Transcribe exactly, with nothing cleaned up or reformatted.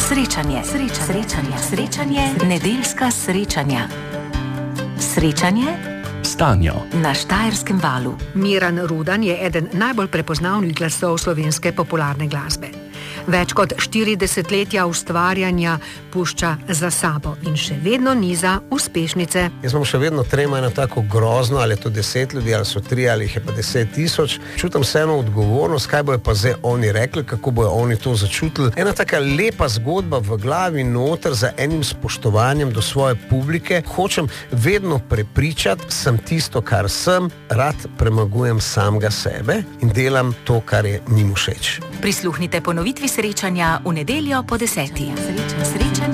Srečanje, srečanje, srečanje, srečanje, nedeljska srečanja. Srečanje s Tanjo na Štajerskem valu. Miran Rudan je eden najbolj prepoznavnih glasov slovenske popularne glasbe. Več kot štiri desetletja ustvarjanja pušča za sabo in še vedno niza uspešnice. Jaz imam še vedno trema eno tako grozno, ali je to deset ljudi, ali so tri, ali jih je pa deset tisoč. Čutim se eno odgovornost, kaj bojo pa zdaj oni rekli, kako bojo oni to začutili. Ena taka lepa zgodba v glavi noter za enim spoštovanjem do svoje publike. Hočem vedno prepričati, sem tisto, kar sem, rad premagujem samega sebe in delam to, kar je njim všeč. Prisluhnite ponovitvi srečanja v nedeljo po deseti. Srečanje.